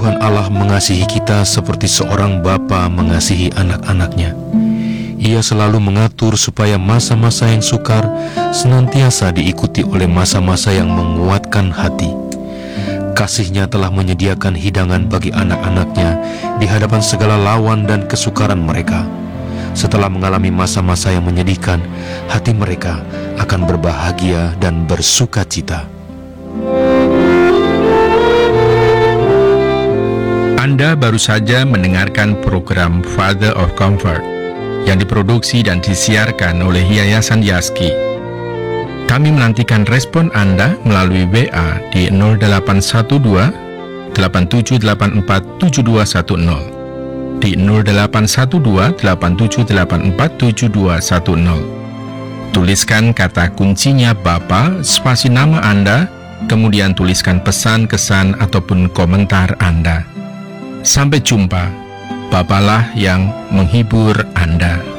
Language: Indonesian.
Tuhan Allah mengasihi kita seperti seorang bapa mengasihi anak-anaknya. Ia selalu mengatur supaya masa-masa yang sukar senantiasa diikuti oleh masa-masa yang menguatkan hati. Kasih-Nya telah menyediakan hidangan bagi anak-anaknya di hadapan segala lawan dan kesukaran mereka. Setelah mengalami masa-masa yang menyedihkan, hati mereka akan berbahagia dan bersuka cita. Anda baru saja mendengarkan program Father of Comfort yang diproduksi dan disiarkan oleh Yayasan Yaski. Kami menantikan respon Anda melalui WA di 0812 8784 7210, di 0812 8784 7210. Tuliskan kata kuncinya Bapa, spasi nama Anda, kemudian tuliskan pesan, kesan, ataupun komentar Anda. Sampai jumpa. Bapalah yang menghibur Anda.